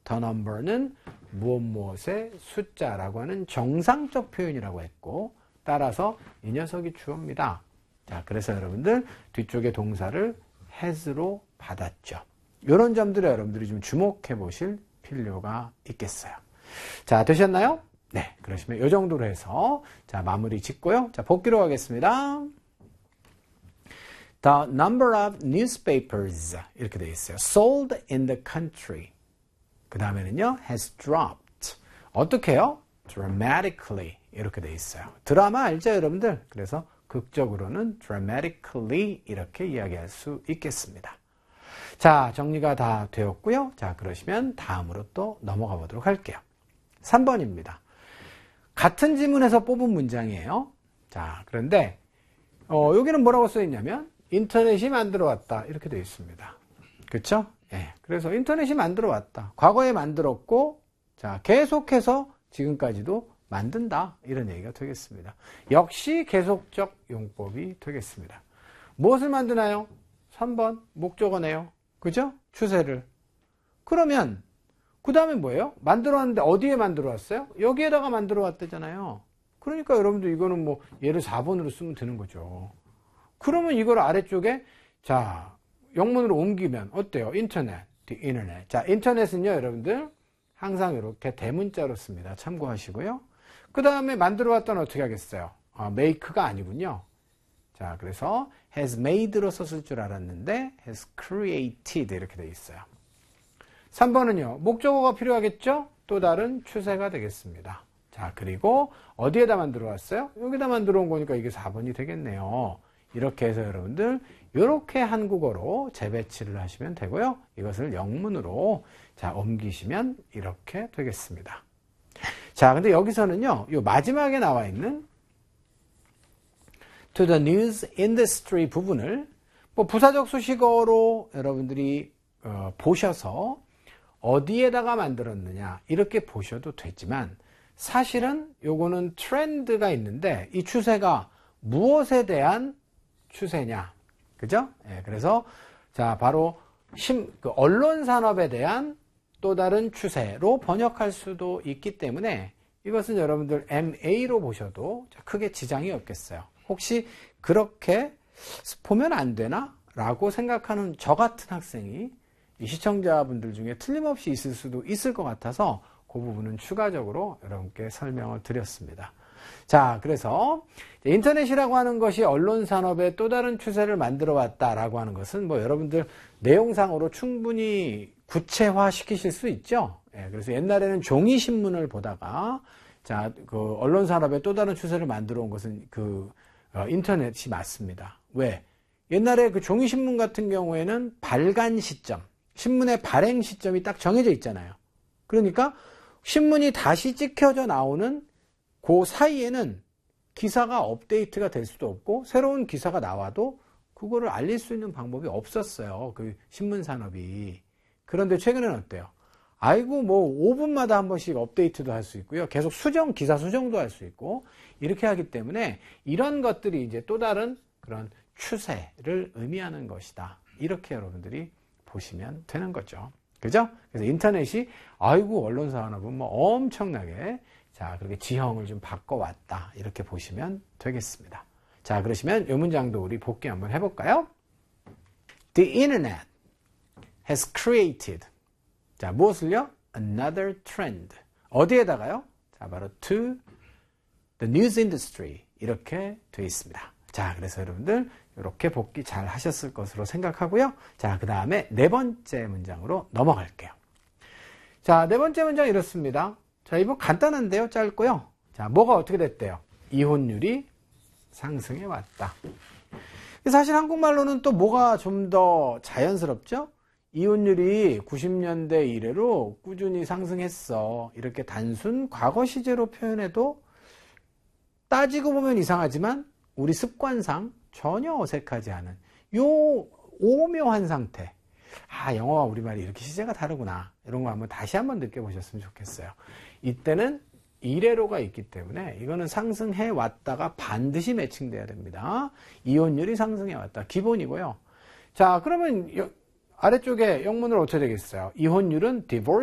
the number는 무엇무엇의 숫자라고 하는 정상적 표현이라고 했고 따라서 이 녀석이 주어입니다. 자, 그래서 여러분들 뒤쪽에 동사를 has로 받았죠. 이런 점들을 여러분들이 좀 주목해 보실 필요가 있겠어요. 자, 되셨나요? 네, 그러시면 이 정도로 해서 자, 마무리 짓고요. 자, 복기로 가겠습니다. The number of newspapers 이렇게 되어 있어요. Sold in the country. 그 다음에는요, has dropped. 어떻게 해요? Dramatically 이렇게 되어 있어요. 드라마 알죠, 여러분들? 그래서 극적으로는 dramatically 이렇게 이야기할 수 있겠습니다. 자, 정리가 다 되었고요. 자, 그러시면 다음으로 또 넘어가 보도록 할게요. 3번입니다. 같은 지문에서 뽑은 문장이에요. 자, 그런데 여기는 뭐라고 써 있냐면 인터넷이 만들어 왔다 이렇게 되어 있습니다. 그렇죠? 예. 그래서 인터넷이 만들어 왔다. 과거에 만들었고 자, 계속해서 지금까지도 만든다 이런 얘기가 되겠습니다. 역시 계속적 용법이 되겠습니다. 무엇을 만드나요? 3번 목적어네요. 그죠? 추세를. 그러면 그 다음에 뭐예요? 만들어 왔는데 어디에 만들어 왔어요? 여기에다가 만들어 왔다잖아요. 그러니까 여러분들 이거는 뭐 얘를 4번으로 쓰면 되는 거죠. 그러면 이걸 아래쪽에 자 영문으로 옮기면 어때요? 인터넷, 인터넷. 자, 인터넷은요 여러분들 항상 이렇게 대문자로 씁니다. 참고하시고요. 그 다음에 만들어 왔다는 어떻게 하겠어요? make가 아니군요. 자, 그래서 has made로 썼을 줄 알았는데 has created 이렇게 되어 있어요. 3번은요. 목적어가 필요하겠죠? 또 다른 추세가 되겠습니다. 자, 그리고 어디에다 만들어 왔어요? 여기다 만들어 온 거니까 이게 4번이 되겠네요. 이렇게 해서 여러분들 이렇게 한국어로 재배치를 하시면 되고요. 이것을 영문으로 자 옮기시면 이렇게 되겠습니다. 자, 근데 여기서는요. 이 마지막에 나와 있는 to the news industry 부분을 뭐 부사적 수식어로 여러분들이 보셔서 어디에다가 만들었느냐 이렇게 보셔도 되지만 사실은 요거는 트렌드가 있는데 이 추세가 무엇에 대한 추세냐, 그죠? 예, 그래서 자 바로 언론 산업에 대한 또 다른 추세로 번역할 수도 있기 때문에 이것은 여러분들 MA로 보셔도 크게 지장이 없겠어요. 혹시 그렇게 보면 안 되나? 라고 생각하는 저 같은 학생이 이 시청자분들 중에 틀림없이 있을 수도 있을 것 같아서 그 부분은 추가적으로 여러분께 설명을 드렸습니다. 자, 그래서 인터넷이라고 하는 것이 언론 산업의 또 다른 추세를 만들어 왔다라고 하는 것은 뭐 여러분들 내용상으로 충분히 구체화 시키실 수 있죠. 예, 그래서 옛날에는 종이 신문을 보다가 자, 그 언론 산업의 또 다른 추세를 만들어 온 것은 인터넷이 맞습니다. 왜? 옛날에 그 종이 신문 같은 경우에는 발간 시점, 신문의 발행 시점이 딱 정해져 있잖아요. 그러니까 신문이 다시 찍혀져 나오는 그 사이에는 기사가 업데이트가 될 수도 없고 새로운 기사가 나와도 그거를 알릴 수 있는 방법이 없었어요. 그 신문 산업이. 그런데 최근에는 어때요? 아이고 뭐 5분마다 한 번씩 업데이트도 할 수 있고요. 계속 기사 수정도 할 수 있고 이렇게 하기 때문에 이런 것들이 이제 또 다른 그런 추세를 의미하는 것이다. 이렇게 여러분들이 보시면 되는 거죠. 그죠? 그래서 인터넷이 아이고 언론 산업은 뭐 엄청나게 자 그렇게 지형을 좀 바꿔왔다. 이렇게 보시면 되겠습니다. 자, 그러시면 이 문장도 우리 복기 한번 해볼까요? The internet has created 자, 무엇을요? Another trend. 어디에다가요? 자, 바로 to the news industry. 이렇게 되어 있습니다. 자, 그래서 여러분들 이렇게 복기 잘 하셨을 것으로 생각하고요. 자, 그 다음에 네 번째 문장으로 넘어갈게요. 자, 네 번째 문장 이렇습니다. 자, 이거 간단한데요. 짧고요. 자, 뭐가 어떻게 됐대요? 이혼율이 상승해 왔다. 사실 한국말로는 또 뭐가 좀 더 자연스럽죠? 이혼율이 90년대 이래로 꾸준히 상승했어. 이렇게 단순 과거 시제로 표현해도 따지고 보면 이상하지만 우리 습관상 전혀 어색하지 않은 요 오묘한 상태. 아, 영어와 우리말이 이렇게 시제가 다르구나. 이런 거 한번 다시 한번 느껴보셨으면 좋겠어요. 이때는 이래로가 있기 때문에 이거는 상승해 왔다가 반드시 매칭돼야 됩니다. 이혼율이 상승해 왔다. 기본이고요. 자, 그러면 아래쪽에 영문으로 어떻게 되겠어요? 이혼율은 divorce